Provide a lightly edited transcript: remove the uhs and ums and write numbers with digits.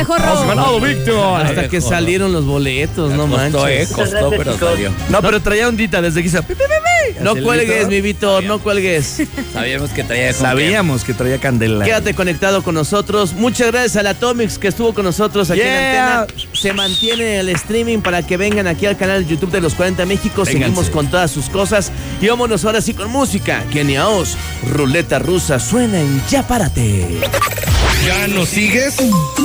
abejorro. ¡Has ganado, Víctor! Hasta que salieron los boletos, no manches. Costó, pero salió. No, pero traía ondita desde que hizo... No Así el cuelgues, Víctor. mi Víctor, no cuelgues. Sabíamos que traía con Sabíamos que traía candela. Quédate conectado con nosotros. Muchas gracias a la Atomics que estuvo con nosotros aquí en Yeah. Antena. Se mantiene el streaming para que vengan aquí al canal de YouTube de Los 40 México. Vénganse. Seguimos con todas sus cosas. Y vámonos ahora sí con música. Kenia Oz, Ruleta Rusa, suena en Ya Párate. ¿Ya nos sigues?